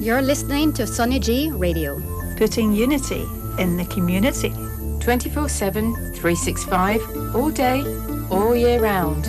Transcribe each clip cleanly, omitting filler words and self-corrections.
You're listening to Sonny G Radio. Putting unity in the community. 24/7, 365, all day, all year round.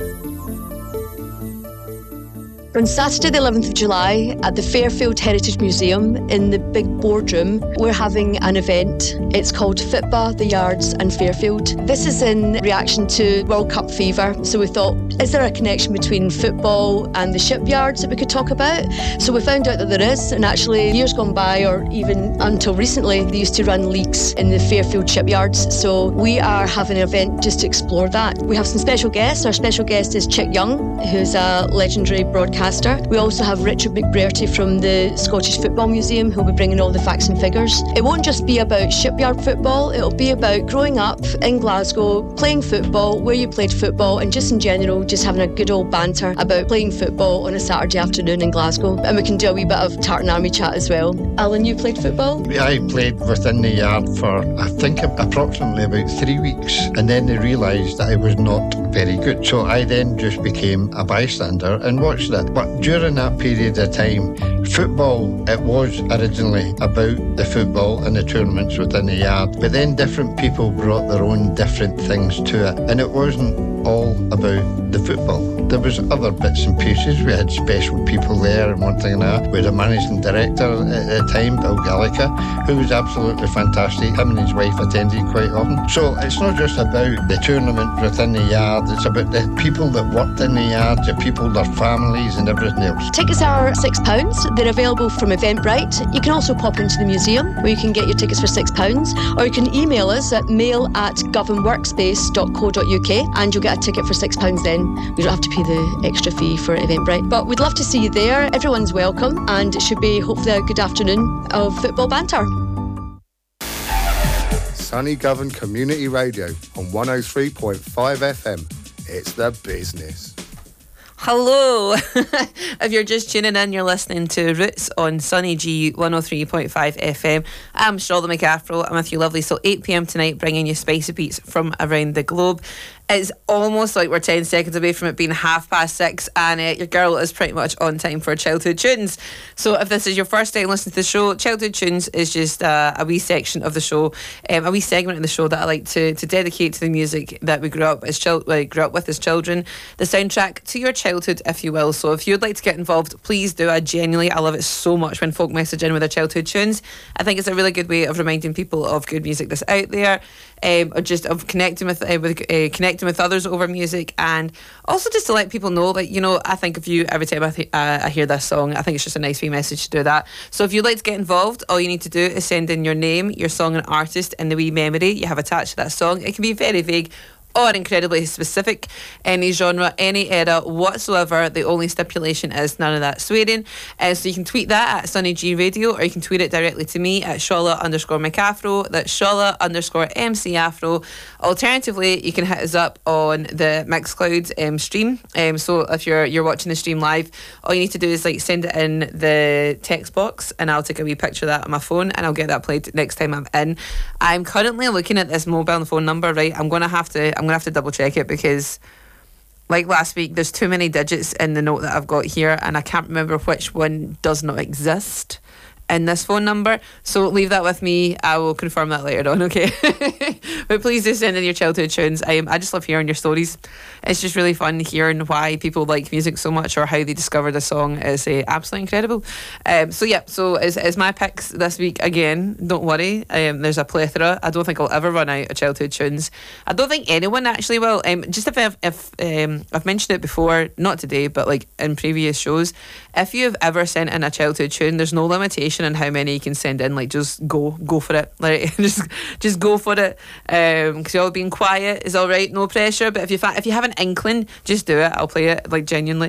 On Saturday the 11th of July at the Fairfield Heritage Museum in the big boardroom, we're having an event. It's called FITBA, the Yards and Fairfield. This is in reaction to World Cup fever. So we thought, is there a connection between football and the shipyards that we could talk about? So we found out that there is, and actually years gone by, or even until recently, they used to run leagues in the Fairfield shipyards. So we are having an event just to explore that. We have some special guests. Our special guest is Chick Young, who's a legendary broadcaster. We also have Richard McBrearty from the Scottish Football Museum, who'll be bringing all the facts and figures. It won't just be about shipyard football, it'll be about growing up in Glasgow, playing football, where you played football, and just in general, just having a good old banter about playing football on a Saturday afternoon in Glasgow. And we can do a wee bit of Tartan Army chat as well. Alan, you played football? I played within the yard for, I think, approximately about 3 weeks, and then they realised that I was not very good. So I then just became a bystander and watched it. But during that period of time, football, it was originally about the football and the tournaments within the yard. But then different people brought their own different things to it. And it wasn't all about the football. There was other bits and pieces. We had special people there and one thing and that. We had a managing director at the time, Bill Gallagher, who was absolutely fantastic. Him and his wife attended quite often. So it's not just about the tournament within the yard, it's about the people that worked in the yard, the people, their families and everything else. Tickets are £6. They're available from Eventbrite. You can also pop into the museum where you can get your tickets for £6, or you can email us at mail@governworkspace.co.uk and you'll get a ticket for £6 then. You don't have to pay the extra fee for Eventbrite. But we'd love to see you there. Everyone's welcome, and it should be hopefully a good afternoon of football banter. Sunny Govan Community Radio on 103.5 FM. It's the business. Hello. If you're just tuning in, you're listening to Roots on Sunny G 103.5 FM. I'm Charlotte McAfro. I'm with you lovely. So 8 p.m. tonight, bringing you spicy beats from around the globe. It's almost like we're 10 seconds away from it being 6:30, and your girl is pretty much on time for Childhood Tunes. So if this is your first time listening to the show, Childhood Tunes is just a wee section of the show, a wee segment of the show that I like to dedicate to the music that we grew up with as children, the soundtrack to your childhood, if you will. So if you'd like to get involved, please do. I love it so much when folk message in with their childhood tunes. I think it's a really good way of reminding people of good music that's out there, or just of connecting with others over music, and also just to let people know that, you know, I think of you every time I hear this song. I think it's just a nice wee message to do that. So if you'd like to get involved, all you need to do is send in your name, your song and artist, and the wee memory you have attached to that song. It can be very vague or incredibly specific, any genre, any era whatsoever. The only stipulation is none of that swearing. So you can tweet that at Sunny G Radio, or you can tweet it directly to me at Shola_McAfro. That's Shola_MC Afro. Alternatively, you can hit us up on the Mixcloud stream. So if you're watching the stream live, all you need to do is send it in the text box, and I'll take a wee picture of that on my phone, and I'll get that played next time I'm in. I'm currently looking at this mobile phone number, right? I'm gonna have to double check it, because like last week, there's too many digits in the note that I've got here, and I can't remember which one does not exist in this phone number. So leave that with me. I will confirm that later on, okay? But please do send in your childhood tunes. I just love hearing your stories. It's just really fun hearing why people like music so much, or how they discovered a song is absolutely incredible. So is my picks this week again. Don't worry, there's a plethora. I don't think I'll ever run out of childhood tunes. I don't think anyone actually will. Just if I've mentioned it before, not today, but like in previous shows, if you have ever sent in a childhood tune, there's no limitation on how many you can send in. Like, just go for it. Like, just go for it. Because you're all being quiet is all right, no pressure. But if you have an inkling, just do it. I'll play it, like, genuinely.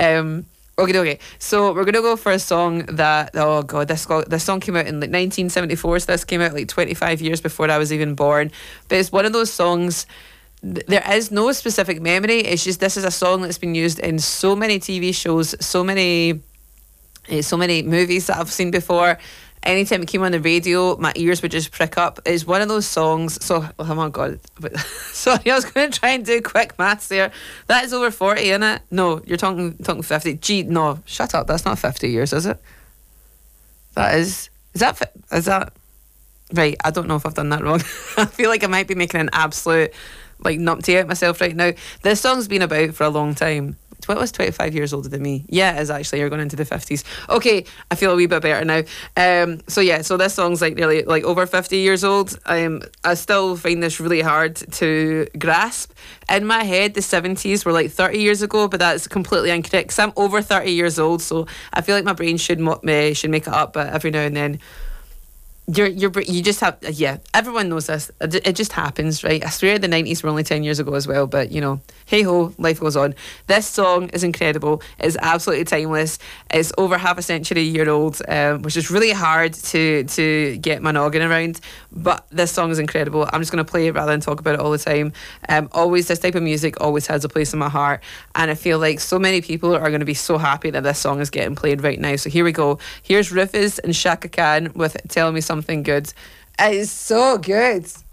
Okay. So we're gonna go for a song that, oh god, this song came out in like 1974. So this came out like 25 years before I was even born. But it's one of those songs. There is no specific memory. It's just, this is a song that's been used in so many TV shows, so many movies that I've seen before. Anytime it came on the radio, my ears would just prick up. It's one of those songs. So, oh my god, sorry, I was going to try and do quick maths there. That is over 40, isn't it? No, you're talking 50. Gee, no, shut up. That's not 50 years, is it? Is that right? I don't know if I've done that wrong. I feel like I might be making an absolute like numpty out myself right now. This song's been about for a long time. What was 25 years older than me? Yeah, it is actually. You're going into the 50s. Okay, I feel a wee bit better now. So this song's like nearly like over 50 years old. I still find this really hard to grasp. In my head, the 70s were like 30 years ago, but that's completely incorrect because I'm over 30 years old. So I feel like my brain should make it up, but every now and then. You just have, everyone knows this. It just happens, right? I swear the 90s were only 10 years ago as well, but hey ho, life goes on. This song is incredible. It's absolutely timeless. It's over half a century old, which is really hard to get my noggin around, but this song is incredible. I'm just going to play it rather than talk about it all the time. Always, this type of music always has a place in my heart, and I feel like so many people are going to be so happy that this song is getting played right now. So here we go. Here's Rufus and Shaka Khan with Tell Me Something Good. It is so good.